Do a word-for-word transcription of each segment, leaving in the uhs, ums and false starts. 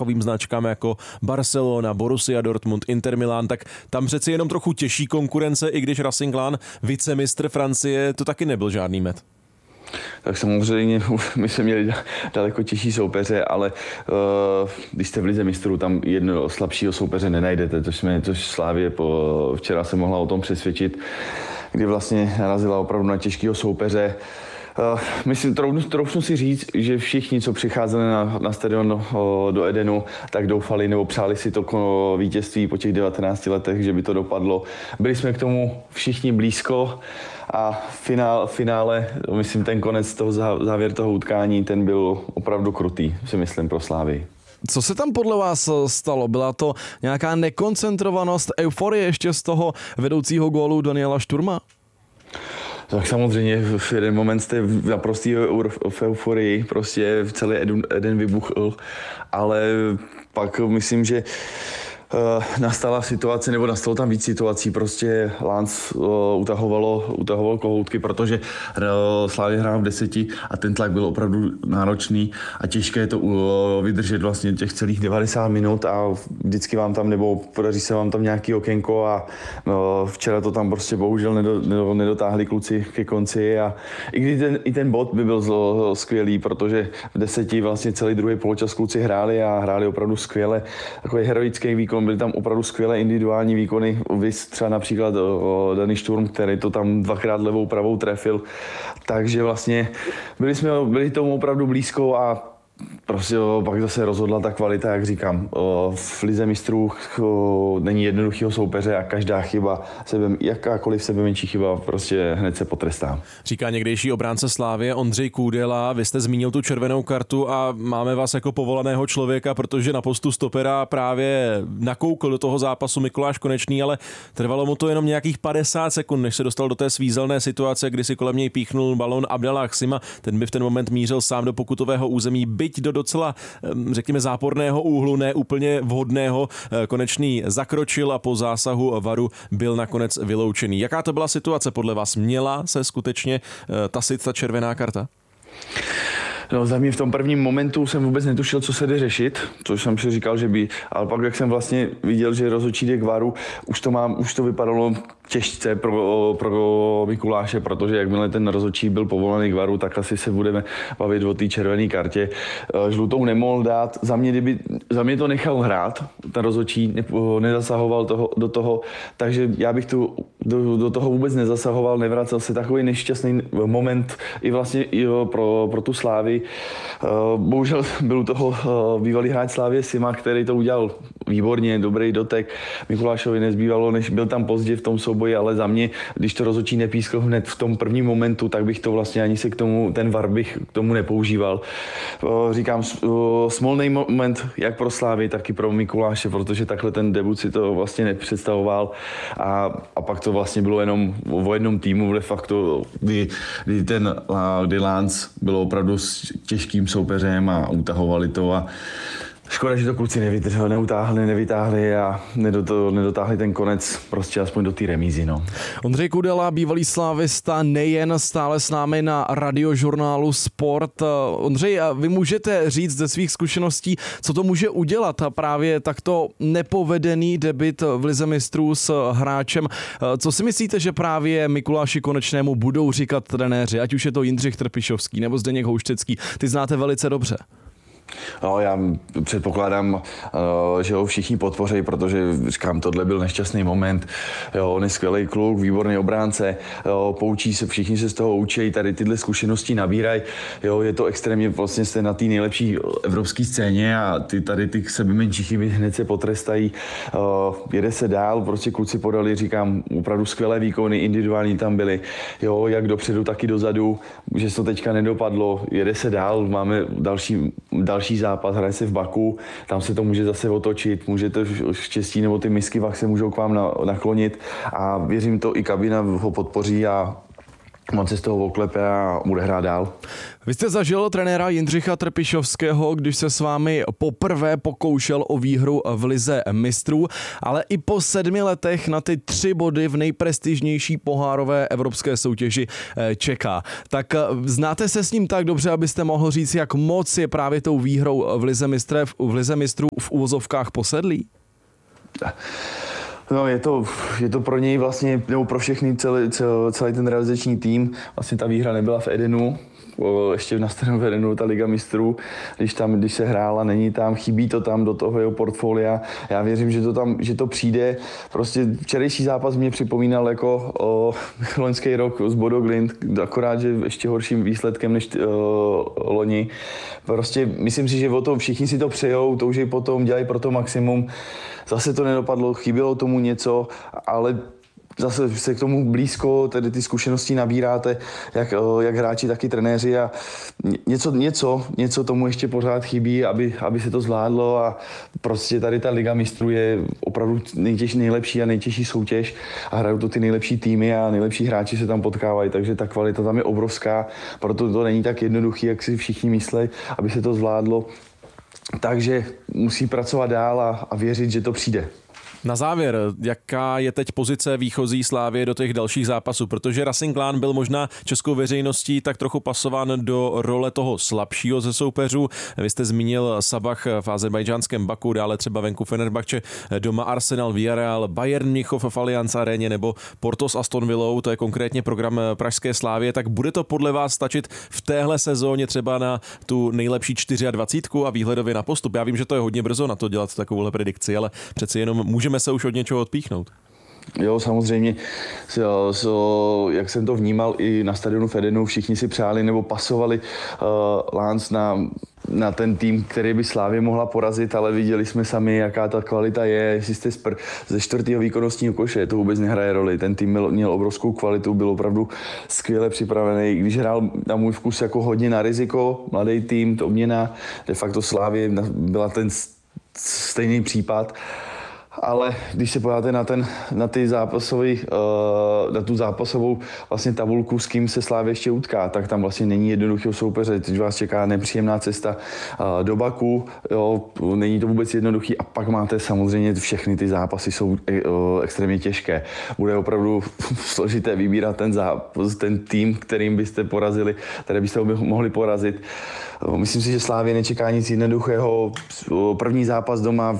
takovým značkám jako Barcelona, Borussia Dortmund, Inter Milan, tak tam přeci jenom trochu těžší konkurence, i když Racing Lens, vicemistr Francie, to taky nebyl žádný med. Tak samozřejmě my jsme měli daleko těžší soupeře, ale uh, když jste v lize mistrů, tam jedno slabšího soupeře nenajdete, což jsme, což Slavie po, včera se mohla o tom přesvědčit, kdy vlastně narazila opravdu na těžkého soupeře. Uh, myslím, troufnu, troufnu si říct, že všichni, co přicházeli na, na stadion uh, do Edenu, tak doufali nebo přáli si to uh, vítězství po těch devatenácti letech, že by to dopadlo. Byli jsme k tomu všichni blízko a finál, finále, myslím, ten konec toho závěr toho utkání, ten byl opravdu krutý, si myslím, pro Slávii. Co se tam podle vás stalo? Byla to nějaká nekoncentrovanost, euforie ještě z toho vedoucího gólu Daniela Šturma? Tak samozřejmě v jeden moment jste v naprostý v euforii, prostě celý Eden, Eden vybuchl, ale pak myslím, že nastala situace, nebo nastalo tam víc situací, prostě Lens uh, utahovalo, utahovalo kohoutky, protože uh, Slavia hrála v deseti a ten tlak byl opravdu náročný a těžké to uh, vydržet vlastně těch celých devadesát minut a vždycky vám tam, nebo podaří se vám tam nějaký okénko a uh, včera to tam prostě bohužel nedo, nedotáhli kluci ke konci a i když ten, i ten bod by byl zlo, skvělý, protože v deseti vlastně celý druhý poločas kluci hráli a hráli opravdu skvěle, takový heroický výkon. Byly tam opravdu skvělé individuální výkony. Vys třeba například o, Dani Šturm, který to tam dvakrát levou pravou trefil. Takže vlastně byli jsme byli tomu opravdu blízko a prostě o, pak zase rozhodla ta kvalita, jak říkám. O, v lize mistrů o, není jednoduchého soupeře a každá chyba, sebe, jakákoliv sebemenší chyba prostě hned se potrestá. Říká někdejší obránce Slávie Ondřej Kůděla. Vy jste zmínil tu červenou kartu a máme vás jako povolaného člověka, protože na postu stopera právě nakoukl do toho zápasu Mikuláš Konečný, ale trvalo mu to jenom nějakých padesát sekund, než se dostal do té svízelné situace, kdy si kolem něj píchnul balón Abdallah Sima. Ten by v ten moment mířil sám do pokutového území, byť do docela, řekněme, záporného úhlu, ne úplně vhodného. Konečný zakročil a po zásahu varu byl nakonec vyloučený. Jaká to byla situace podle vás? Měla se skutečně tasit ta červená karta? No, za mě v tom prvním momentu jsem vůbec netušil, co se jde řešit, což jsem si říkal, že by, ale pak, jak jsem vlastně viděl, že rozhodčí jde k varu, už to, mám, už to vypadalo těžce pro, pro Mikuláše, protože jakmile ten rozhodčí byl povolaný k varu, tak asi se budeme bavit o té červené kartě. Žlutou nemohl dát, za mě, kdyby, za mě to nechal hrát, ten rozhodčí ne, nezasahoval toho, do toho, takže já bych tu, do, do toho vůbec nezasahoval, nevracel se, takový nešťastný moment i vlastně i pro, pro tu Slávii. Bohužel byl u toho bývalý hráč Slávie Sima, který to udělal výborně, dobrý dotek. Mikulášovi nezbývalo, než byl tam pozdě v tom souboji, ale za mě, když to rozhodčí nepískl hned v tom prvním momentu, tak bych to vlastně ani se k tomu, ten var bych k tomu nepoužíval. Říkám, smolný moment jak pro Slávy, tak i pro Mikuláše, protože takhle ten debut si to vlastně nepředstavoval a, a pak to vlastně bylo jenom o jednom týmu, de facto, kdy, kdy ten kdy Lens bylo opravdu s těžkým soupeřem a utahovali to a škoda, že to kluci nevydrželi, neutáhli, nevytáhli a nedotáhli ten konec prostě aspoň do té remízy. No. Ondřej Kůděla, bývalý slávista, nejen stále s námi na radiožurnálu Sport. Ondřej, vy můžete říct ze svých zkušeností, co to může udělat a právě takto nepovedený debut v lize mistrů s hráčem. Co si myslíte, že právě Mikuláši Konečnému budou říkat trenéři, ať už je to Jindřich Trpišovský nebo Zdeněk Houštecký, ty znáte velice dobře. No, já předpokládám, že ho všichni podpoří, protože říkám, tohle byl nešťastný moment. Jo, on je skvělý kluk, výborný obránce, jo, poučí se, všichni se z toho učí, tady tyhle zkušenosti nabírají. Jo, je to extrémně, vlastně jste na té nejlepší evropské scéně a ty tady ty sebe menší chyby hned se potrestají. Jo, jede se dál, prostě kluci podali, říkám, opravdu skvělé výkony, individuální tam byly. Jo, jak dopředu, tak i dozadu, že to teďka nedopadlo, jede se dál, máme další, další Další zápas, hraje se v Baku, tam se to může zase otočit, můžete štěstí nebo ty misky vach se můžou k vám naklonit a věřím to, i kabina ho podpoří a moc se z toho oklepe a bude hrát dál. Vy jste zažil trenéra Jindřicha Trpišovského, když se s vámi poprvé pokoušel o výhru v Lize mistrů, ale i po sedmi letech na ty tři body v nejprestižnější pohárové evropské soutěži čeká. Tak znáte se s ním tak dobře, abyste mohl říct, jak moc je právě tou výhrou v Lize, mistre, v Lize mistrů v uvozovkách posedlý? No, je to, je to pro něj vlastně, nebo pro všechny celý, celý, celý ten realizační tým. Vlastně ta výhra nebyla v Edenu, ještě na starém Edenu, ta Liga mistrů, když tam, když se hrála, není tam, chybí to tam do toho jeho portfolia. Já věřím, že to tam, že to přijde. Prostě včerejší zápas mě připomínal jako o, loňský rok z Bodo Glimt, akorát, že ještě horším výsledkem než o, loni. Prostě myslím si, že o tom všichni si to přejou, touží potom, dělají pro to maximum. Zase to nedopadlo, chybělo tomu něco, ale zase se k tomu blízko, tedy ty zkušenosti nabíráte, jak, jak hráči, tak i trenéři a něco, něco, něco tomu ještě pořád chybí, aby, aby se to zvládlo a prostě tady ta Liga mistrů je opravdu nejtěžší, nejlepší a nejtěžší soutěž a hrajou to ty nejlepší týmy a nejlepší hráči se tam potkávají, takže ta kvalita tam je obrovská, proto to není tak jednoduchý, jak si všichni myslí, aby se to zvládlo. Takže musí pracovat dál a, a věřit, že to přijde. Na závěr, jaká je teď pozice výchozí Slávie do těch dalších zápasů, protože Racing Klán byl možná českou veřejností tak trochu pasován do role toho slabšího ze soupeřů. Vy jste zmínil Sabach v azerbajdžánském Baku, dále třeba venku Fenerbahce, doma Arsenal, Villarreal, Bayern Mnichov v Allianz Aréně nebo Porto s Aston Villou, to je konkrétně program pražské Slávie, tak bude to podle vás stačit v téhle sezóně třeba na tu nejlepší dvacet čtyři a výhledově na postup? Já vím, že to je hodně brzo na to dělat takovouhle predikci, ale přeci jenom můžeme se už od něčeho odpíchnout. Jo, samozřejmě, so, so, jak jsem to vnímal i na stadionu v Edenu, všichni si přáli nebo pasovali uh, Lans na, na ten tým, který by Slávě mohla porazit, ale viděli jsme sami, jaká ta kvalita je, jestli jste spr- ze čtvrtého výkonnostního koše, to vůbec nehraje roli. Ten tým měl, měl obrovskou kvalitu, byl opravdu skvěle připravený, když hrál na můj vkus jako hodně na riziko, mladý tým, to obměna, de facto Slávě byla ten stejný případ. Ale když se podíváte na, ten, na, ty zápasový, uh, na tu zápasovou vlastně tabulku, s kým se Slávě ještě utká, tak tam vlastně není jednoduchého soupeře. Teď vás čeká nepříjemná cesta uh, do Baku, jo, není to vůbec jednoduchý a pak máte samozřejmě všechny ty zápasy jsou uh, extrémně těžké. Bude opravdu složité vybírat ten, zápas, ten tým, kterým byste porazili, který byste ho mohli porazit. Uh, myslím si, že Slávě nečeká nic jednoduchého. Uh, první zápas doma,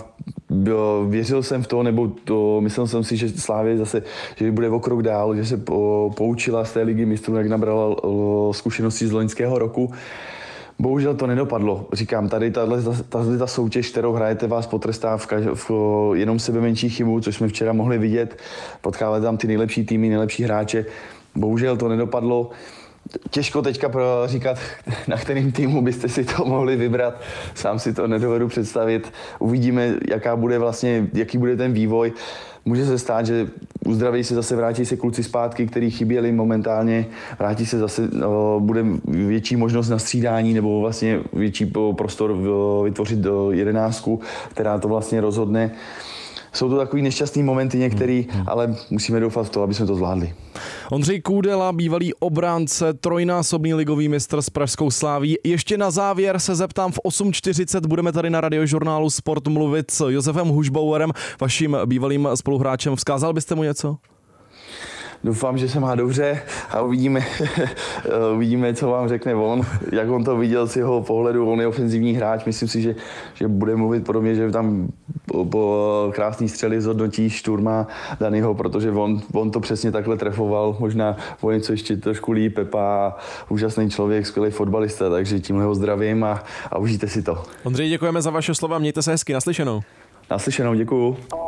věřil jsem v to, nebo to, myslel jsem si, že Slávě zase, že bude o krok dál, že se po, poučila z té Ligy mistrů, jak nabrala o, zkušenosti z loňského roku. Bohužel to nedopadlo. Říkám, tady tahle ta soutěž, kterou hrajete, vás potrestá v, kaž, v jenom sebe menší chybu, což jsme včera mohli vidět. Potkáváte tam ty nejlepší týmy, nejlepší hráče. Bohužel to nedopadlo. Těžko teďka říkat, na kterým týmu byste si to mohli vybrat. Sám si to nedovedu představit. Uvidíme, jaká bude vlastně, jaký bude ten vývoj. Může se stát, že uzdraví se zase, vrátí se kluci zpátky, který chyběli momentálně. Vrátí se zase, no, bude větší možnost na střídání nebo vlastně větší prostor vytvořit do jedenáctku, která to vlastně rozhodne. Jsou to takový nešťastný momenty některý, ale musíme doufat v to, aby jsme to zvládli. Ondřej Kůdela, bývalý obránce, trojnásobný ligový mistr s pražskou Sláví. Ještě na závěr se zeptám, v osm čtyřicet budeme tady na Radiožurnálu Sport mluvit s Josefem Hušbauerem, vaším bývalým spoluhráčem. Vzkázal byste mu něco? Doufám, že se má dobře a uvidíme, uvidíme, co vám řekne on, jak on to viděl z jeho pohledu. On je ofenzivní hráč, myslím si, že, že bude mluvit podobně, že tam po, po krásný střely zhodnotí Šturma Danyho, protože on, on to přesně takhle trefoval, možná o něco ještě trošku líp. Pepa, úžasný člověk, skvělý fotbalista, takže tímhle ho zdravím a, a užijte si to. Ondřej, děkujeme za vaše slova, mějte se hezky, naslyšenou. Naslyšenou, děkuju.